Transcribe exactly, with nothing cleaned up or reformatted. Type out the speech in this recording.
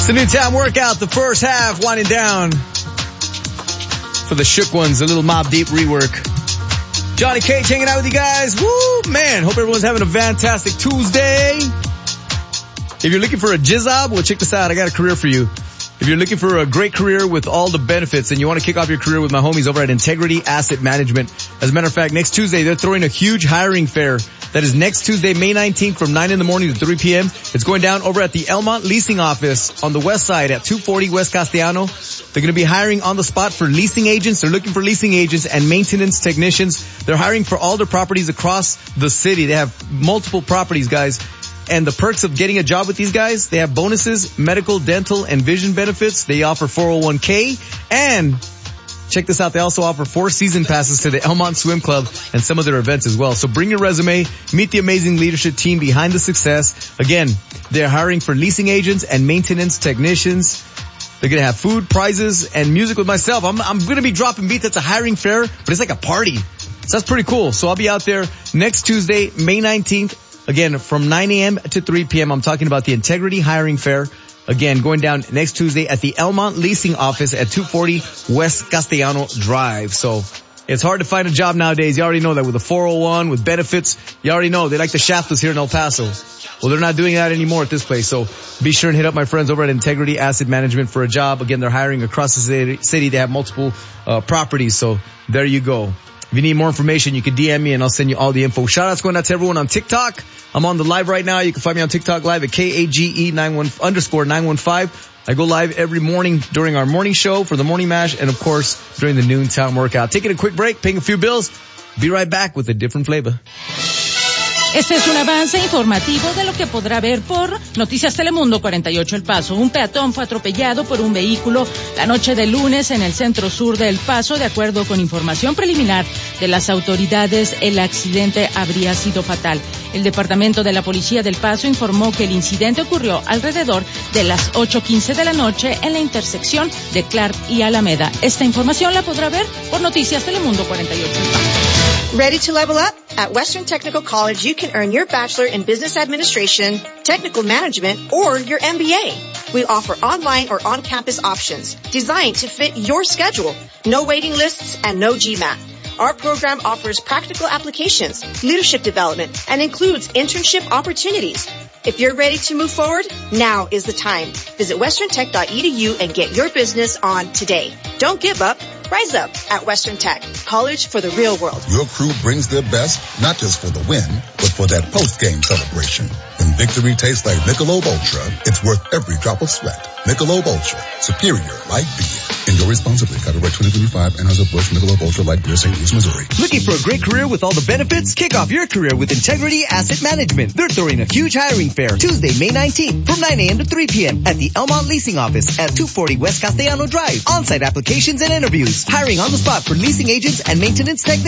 It's the new time workout, the first half winding down for the Shook Ones, a little Mobb Deep rework. Johnny Cage hanging out with you guys. Woo, man, hope everyone's having a fantastic Tuesday. If you're looking for a jizob, well, check this out. I got a career for you. If you're looking for a great career with all the benefits and you want to kick off your career with my homies over at Integrity Asset Management, as a matter of fact, next Tuesday, they're throwing a huge hiring fair. That is next Tuesday, May nineteenth from nine in the morning to three p.m. It's going down over at the Elmont Leasing Office on the west side at two forty West Castellano. They're going to be hiring on the spot for leasing agents. They're looking for leasing agents and maintenance technicians. They're hiring for all their properties across the city. They have multiple properties, guys. And the perks of getting a job with these guys, they have bonuses, medical, dental, and vision benefits. They offer four oh one k. And check this out, they also offer four season passes to the Elmont Swim Club and some of their events as well. So bring your resume, meet the amazing leadership team behind the success. Again, they're hiring for leasing agents and maintenance technicians. They're going to have food, prizes, and music with myself. I'm, I'm going to be dropping beats. That's a hiring fair, but it's like a party. So that's pretty cool. So I'll be out there next Tuesday, May nineteenth. Again, from nine a.m. to three p.m. I'm talking about the Integrity Hiring Fair. Again, going down next Tuesday at the Elmont Leasing Office at two forty West Castellano Drive. So it's hard to find a job nowadays. You already know that with a four oh one, with benefits. You already know they like to shaft us here in El Paso. Well, they're not doing that anymore at this place. So be sure and hit up my friends over at Integrity Asset Management for a job. Again, they're hiring across the city. They have multiple uh, properties. So there you go. If you need more information, you can D M me and I'll send you all the info. Shout outs going out to everyone on TikTok. I'm on the live right now. You can find me on TikTok live at K A G E nine one underscore nine one five. I go live every morning during our morning show for the Morning Mash and of course during the noontime workout. Taking a quick break, paying a few bills. Be right back with a different flavor. Este es un avance informativo de lo que podrá ver por Noticias Telemundo cuarenta y ocho El Paso. Un peatón fue atropellado por un vehículo la noche del lunes en el centro sur de El Paso. De acuerdo con información preliminar de las autoridades, el accidente habría sido fatal. El Departamento de la Policía del Paso informó que el incidente ocurrió alrededor de las ocho quince de la noche en la intersección de Clark y Alameda. Esta información la podrá ver por Noticias Telemundo cuarenta y ocho El Paso. Ready to level up? At Western Technical College, you can earn your Bachelor in Business Administration, Technical Management, or your M B A. We offer online or on-campus options designed to fit your schedule. No waiting lists and no GMAT. Our program offers practical applications, leadership development, and includes internship opportunities. If you're ready to move forward, now is the time. Visit western tech dot e d u and get your business on today. Don't give up. Rise up at Western Tech, college for the real world. Your crew brings their best, not just for the win, but for that post-game celebration. When victory tastes like Michelob Ultra, it's worth every drop of sweat. Michelob Ultra, superior light beer. Enjoy responsibly. Copyright twenty twenty-five, Anheuser-Busch Michelob Ultra Light Beer, Saint Louis, Missouri. Looking for a great career with all the benefits? Kick off your career with Integrity Asset Management. They're throwing a huge hiring fair Tuesday, May nineteenth from nine a.m. to three p.m. at the Elmont Leasing Office at two forty West Castellano Drive. On-site applications and interviews. Hiring on the spot for leasing agents and maintenance technicians.